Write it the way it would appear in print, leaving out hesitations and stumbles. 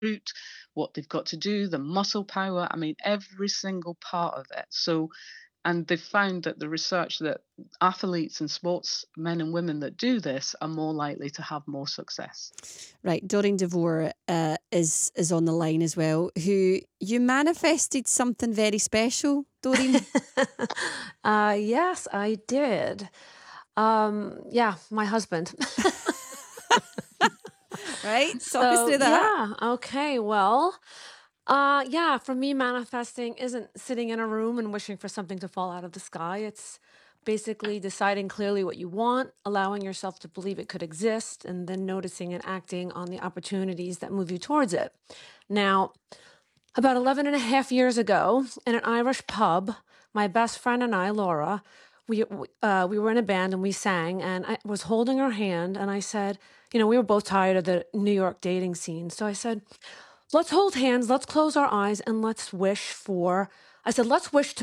route, what they've got to do, the muscle power. I mean, every single part of it. So, and they've found that the research that athletes and sports men and women that do this are more likely to have more success. Right, Doreen Devore is on the line as well. Who you manifested something very special, Doreen, Yes, I did. Yeah, my husband. right? Talk us So, through that. yeah, okay, well, yeah, for me, manifesting isn't sitting in a room and wishing for something to fall out of the sky. It's basically deciding clearly what you want, allowing yourself to believe it could exist, and then noticing and acting on the opportunities that move you towards it. Now, about 11 and a half years ago, in an Irish pub, my best friend and I, Laura, we were in a band and we sang, and I was holding her hand, and I said, we were both tired of the New York dating scene. So I said, let's hold hands, let's close our eyes, and let's wish for, I said, let's wish to